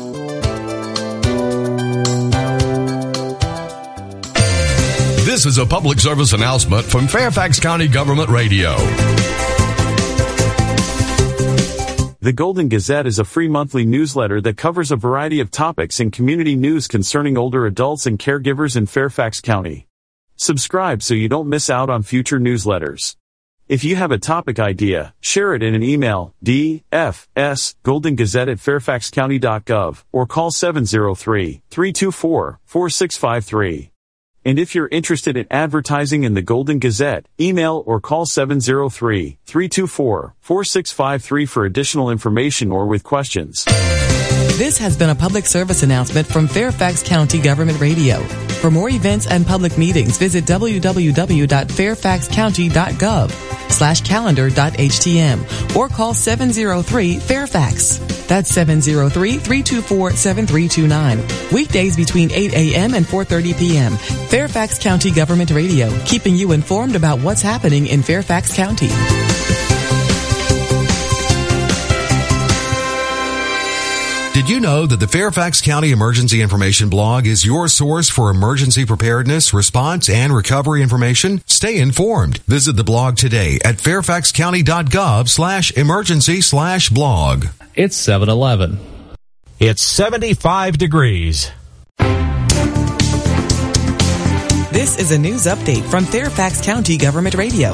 This is a public service announcement from Fairfax County Government Radio.
The Golden Gazette is a free monthly newsletter that covers a variety of topics in community news concerning older adults and caregivers in Fairfax County. Subscribe so you don't miss out on future newsletters. If you have a topic idea, share it in an email, d f s golden gazette at fairfax county dot gov, or call seven oh three, three two four, four six five three. And if you're interested in advertising in the Golden Gazette, email or call seven oh three, three two four, four six five three for additional information or with questions.
This has been a public service announcement from Fairfax County Government Radio. For more events and public meetings, visit w w w dot fairfax county dot gov slash calendar dot h t m or call seven oh three, Fairfax. That's seven oh three, three two four, seven three two nine. Weekdays between eight a.m. and four thirty p.m. Fairfax County Government Radio, keeping you informed about what's happening in Fairfax County.
Did you know that the Fairfax County Emergency Information blog is your source for emergency preparedness, response, and recovery information? Stay informed. Visit the blog today at fairfax county dot gov slash emergency slash blog.
It's seven eleven.
It's seventy-five degrees.
This is a news update from Fairfax County Government Radio.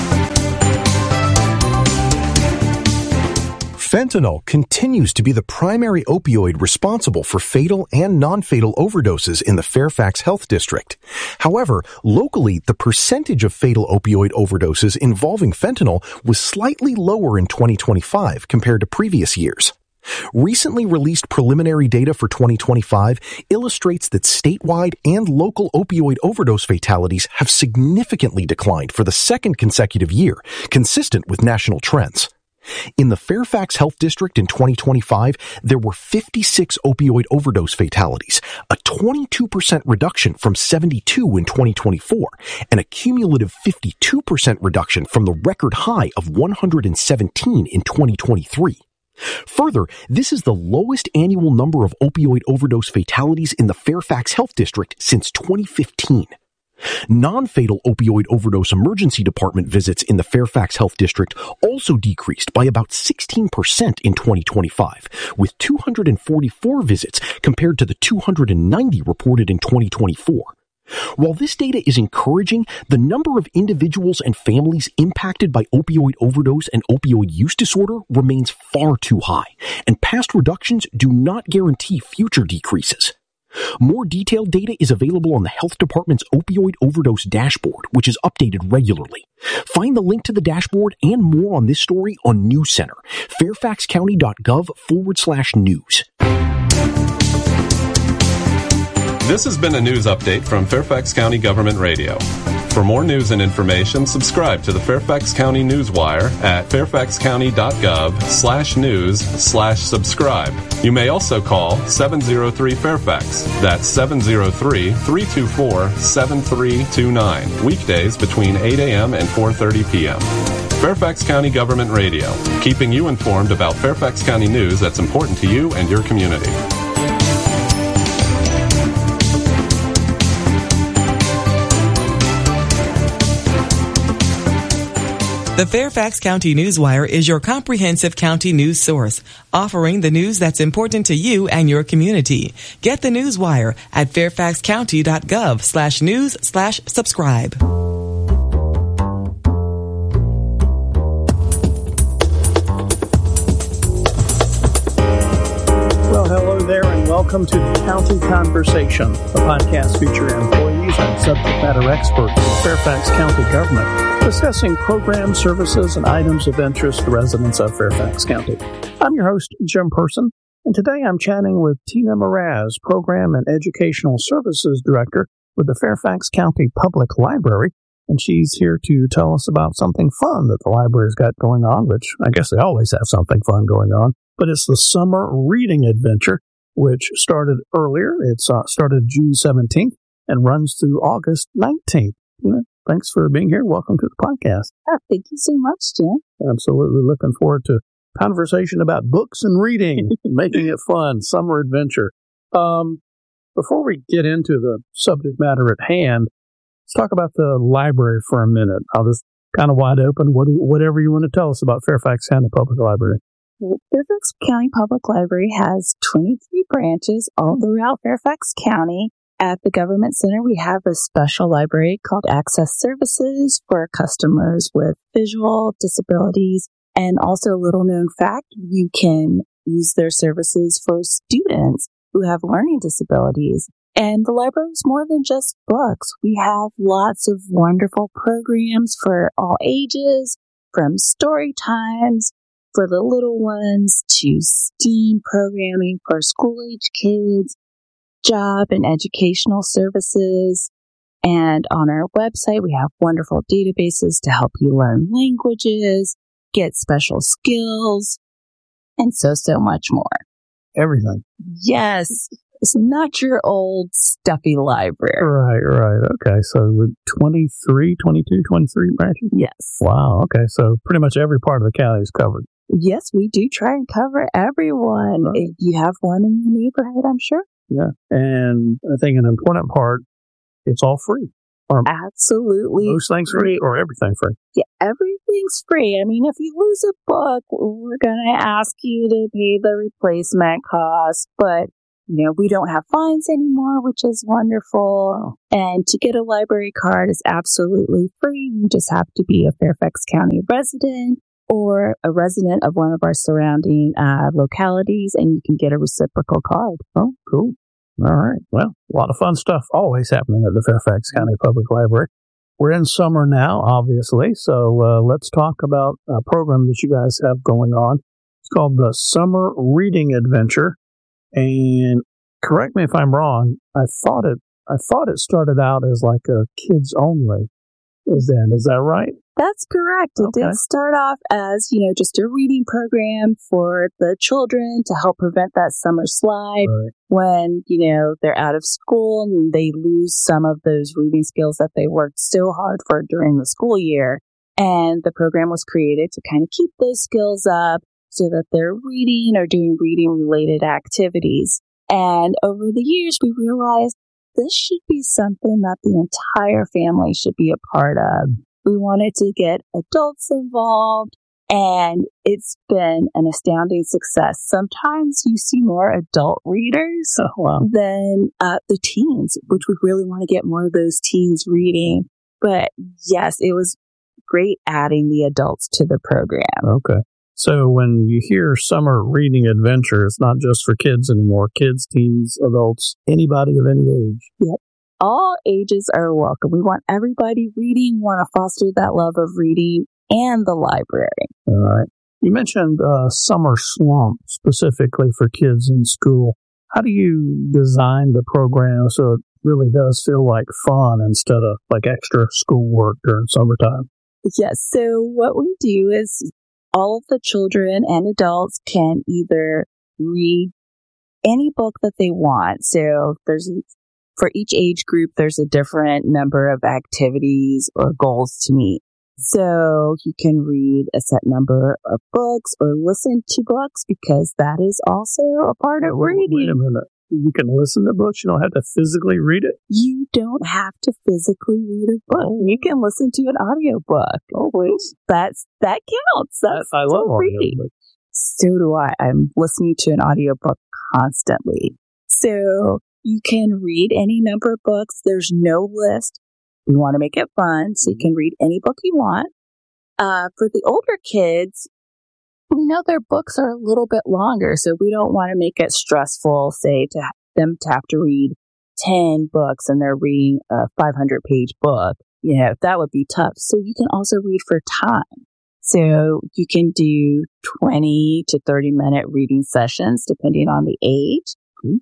Fentanyl continues to be the primary opioid responsible for fatal and non-fatal overdoses in the Fairfax Health District. However, locally, the percentage of fatal opioid overdoses involving fentanyl was slightly lower in twenty twenty-five compared to previous years. Recently released preliminary data for twenty twenty-five illustrates that statewide and local opioid overdose fatalities have significantly declined for the second consecutive year, consistent with national trends. In the Fairfax Health District in twenty twenty-five, there were fifty-six opioid overdose fatalities, a twenty-two percent reduction from seventy-two in twenty twenty-four, and a cumulative fifty-two percent reduction from the record high of one hundred seventeen in twenty twenty-three. Further, this is the lowest annual number of opioid overdose fatalities in the Fairfax Health District since twenty fifteen. Non-fatal opioid overdose emergency department visits in the Fairfax Health District also decreased by about sixteen percent in twenty twenty-five, with two hundred forty-four visits compared to the two hundred ninety reported in twenty twenty-four. While this data is encouraging, the number of individuals and families impacted by opioid overdose and opioid use disorder remains far too high, and past reductions do not guarantee future decreases. More detailed data is available on the Health Department's opioid overdose dashboard, which is updated regularly. Find the link to the dashboard and more on this story on News Center, fairfaxcounty.gov forward slash news.
This has been a news update from Fairfax County Government Radio. For more news and information, subscribe to the Fairfax County Newswire at fairfaxcounty.gov slash news slash subscribe. You may also call seven oh three Fairfax. That's seven oh three, three two four, seven three two nine. Weekdays between eight a.m. and four thirty p.m. Fairfax County Government Radio, keeping you informed about Fairfax County news that's important to you and your community.
The Fairfax County Newswire is your comprehensive county news source, offering the news that's important to you and your community. Get the Newswire at fairfaxcounty.gov slash news slash subscribe.
Well, hello there, and welcome to the County Conversation, a podcast featuring employees and subject matter experts in Fairfax County government, discussing programs, services, and items of interest to residents of Fairfax County. I'm your host, Jim Person, and today I'm chatting with Tina Mraz, Program and Educational Services Director with the Fairfax County Public Library, and she's here to tell us about something fun that the library's got going on, which I guess they always have something fun going on, but it's the Summer Reading Adventure, which started earlier. It's uh, started June seventeenth and runs through August nineteenth. Tina, thanks for being here. Welcome to the podcast.
Oh, thank you so much, Jim.
Absolutely looking forward to conversation about books and reading, making it fun, summer adventure. Um, before we get into the subject matter at hand, let's talk about the library for a minute. I'll just kind of wide open, what, whatever you want to tell us about Fairfax County Public Library.
Fairfax County Public Library has twenty-three branches all throughout Fairfax County. At the Government Center, we have a special library called Access Services for customers with visual disabilities. And also a little known fact, you can use their services for students who have learning disabilities. And the library is more than just books. We have lots of wonderful programs for all ages, from story times for the little ones to STEAM programming for school-age kids, job and educational services. And on our website, we have wonderful databases to help you learn languages, get special skills, and so, so much more.
Everything.
Yes. It's not your old stuffy library.
Right, right. Okay. So with twenty-three, twenty-two, twenty-three branches?
Yes.
Wow. Okay. So pretty much every part of the county is covered.
Yes, we do try and cover everyone. Right. If you have one in your neighborhood, I'm sure.
Yeah. And I think an important part, it's all free.
Or
absolutely
most things free or everything free?
Yeah, everything's free. I mean, if you lose a book, we're going to ask you to pay the replacement cost, but you know, we don't have fines anymore, which is wonderful. And to get a library card is absolutely free. You just have to be a Fairfax County resident or a resident of one of our surrounding uh, localities, and you can get a reciprocal card.
Oh, cool. All right. Well, a lot of fun stuff always happening at the Fairfax County Public Library. We're in summer now, obviously, so uh, let's talk about a program that you guys have going on. It's called the Summer Reading Adventure. And correct me if I'm wrong, I thought it I thought it started out as like a kids only. Is that is that right?
That's correct. It
Okay.
did start off as, you know, just a reading program for the children to help prevent that summer slide
Right.
when, you know, they're out of school and they lose some of those reading skills that they worked so hard for during the school year. And the program was created to kind of keep those skills up so that they're reading or doing reading related activities. And over the years, we realized this should be something that the entire family should be a part of. We wanted to get adults involved, and it's been an astounding success. Sometimes you see more adult readers
Oh, wow.
than uh, the teens, which we really want to get more of those teens reading. But yes, it was great adding the adults to the program.
Okay. So when you hear Summer Reading Adventure, it's not just for kids anymore. Kids, teens, adults, anybody of any age.
Yep. All ages are welcome. We want everybody reading, want to foster that love of reading and the library.
All right. You mentioned uh, Summer Slump specifically for kids in school. How do you design the program so it really does feel like fun instead of like extra schoolwork during summertime?
Yes. So what we do is all of the children and adults can either read any book that they want. So there's for each age group, there's a different number of activities or goals to meet. So you can read a set number of books or listen to books because that is also a part of reading.
Wait a minute. You can listen to books. You don't have to physically read it.
You don't have to physically read a book.
Oh.
You can listen to an audiobook.
Oh, please.
That's, that counts. That's
I love
still reading.
audiobooks.
So do I. I'm listening to an audiobook constantly. So you can read any number of books. There's no list. We want to make it fun, so you can read any book you want. Uh, for the older kids, we know their books are a little bit longer, so we don't want to make it stressful, say, to ha- them to have to read ten books and they're reading a five hundred page book. You know, that would be tough. So you can also read for time. So you can do twenty to thirty minute reading sessions depending on the age.
Mm-hmm.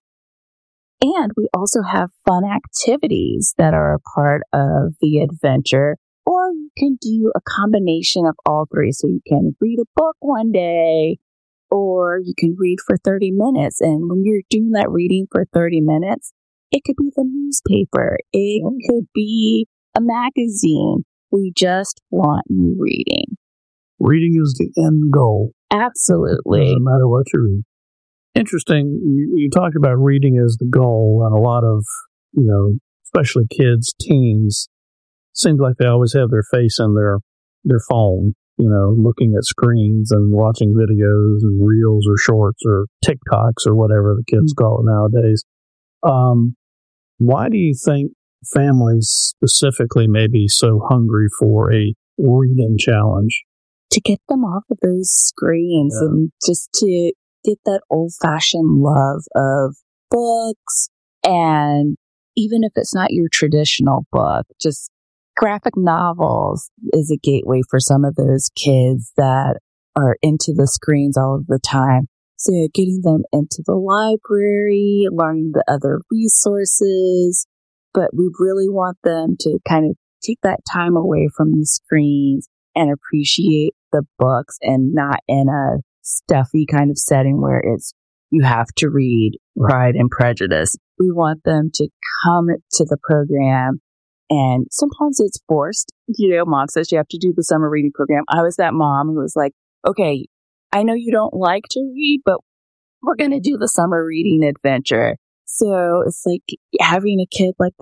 And we also have fun activities that are a part of the adventure. Or you can do a combination of all three. So you can read a book one day, or you can read for thirty minutes. And when you're doing that reading for thirty minutes, it could be the newspaper. It could be a magazine. We just want you reading.
Reading is the end goal.
Absolutely.
Doesn't matter what you read. Interesting. You, you talked about reading as the goal, and a lot of, you know, especially kids, teens, seems like they always have their face in their their phone, you know, looking at screens and watching videos and reels or shorts or TikToks or whatever the kids mm-hmm. call it nowadays. Um, why do you think families specifically may be so hungry for a reading challenge?
To get them off of those screens
Yeah.
and just to get that old-fashioned love of books, and even if it's not your traditional book, just graphic novels is a gateway for some of those kids that are into the screens all of the time. So getting them into the library, learning the other resources, but we really want them to kind of take that time away from the screens and appreciate the books, and not in a stuffy kind of setting where it's you have to read Pride and Prejudice. We want them to come to the program, and sometimes it's forced. You know, mom says you have to do the summer reading program. I was that mom who was like, okay, I know you don't like to read, but we're going to do the summer reading adventure. So it's like having a kid like that,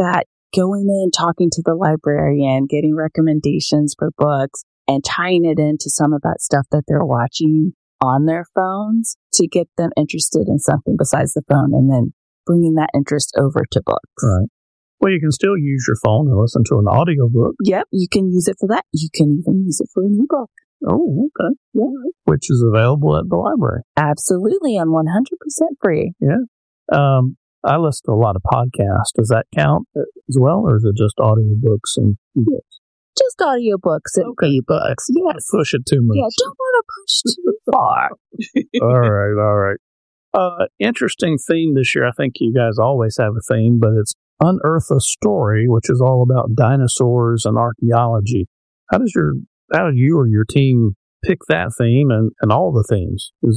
going in, talking to the librarian, getting recommendations for books, and tying it into some of that stuff that they're watching on their phones to get them interested in something besides the phone, and then bringing that interest over to books.
Right. Well, you can still use your phone and listen to an audiobook.
Yep, you can use it for that. You can even use it for an ebook.
Oh, okay.
Yeah.
Which is available at the library.
Absolutely, and one hundred percent free.
Yeah. Um, I listen to a lot of podcasts. Does that count as well, or is it just audiobooks and books?
Just audiobooks and okay. ebooks. Yes.
Push it too much.
Yeah, don't want to push too far.
all right, all right. Uh, interesting theme this year. I think you guys always have a theme, but it's Unearth a Story, which is all about dinosaurs and archaeology. How does your, how did you or your team pick that theme and, and all the themes? Is